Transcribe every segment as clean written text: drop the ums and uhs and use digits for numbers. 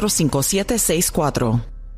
844-584-5764.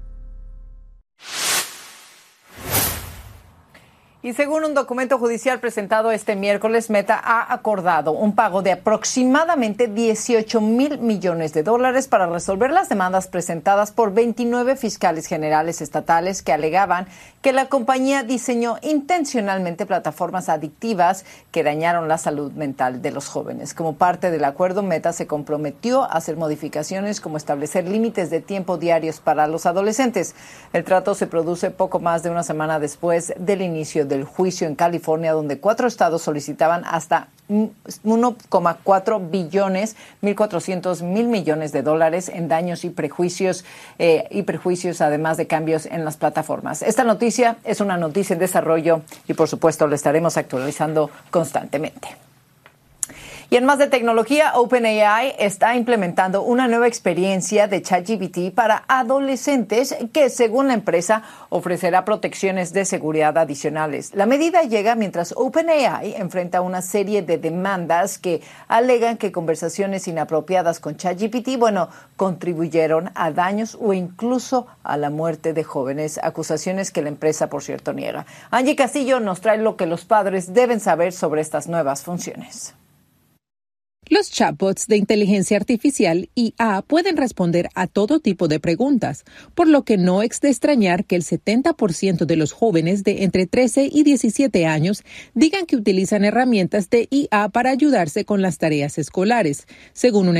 Y según un documento judicial presentado este miércoles, Meta ha acordado un pago de aproximadamente $18,000 millones para resolver las demandas presentadas por 29 fiscales generales estatales que alegaban que la compañía diseñó intencionalmente plataformas adictivas que dañaron la salud mental de los jóvenes. Como parte del acuerdo, Meta se comprometió a hacer modificaciones como establecer límites de tiempo diarios para los adolescentes. El trato se produce poco más de una semana después del inicio del juicio en California, donde 4 estados solicitaban hasta $1,4 billones, $1,400 millones en daños y prejuicios, además de cambios en las plataformas. Esta noticia es una noticia en desarrollo y, por supuesto, lo estaremos actualizando constantemente. Y en más de tecnología, OpenAI está implementando una nueva experiencia de ChatGPT para adolescentes que, según la empresa, ofrecerá protecciones de seguridad adicionales. La medida llega mientras OpenAI enfrenta una serie de demandas que alegan que conversaciones inapropiadas con ChatGPT, contribuyeron a daños o incluso a la muerte de jóvenes, acusaciones que la empresa, por cierto, niega. Angie Castillo nos trae lo que los padres deben saber sobre estas nuevas funciones. Los chatbots de inteligencia artificial IA pueden responder a todo tipo de preguntas, por lo que no es de extrañar que el 70% de los jóvenes de entre 13 y 17 años digan que utilizan herramientas de IA para ayudarse con las tareas escolares, según una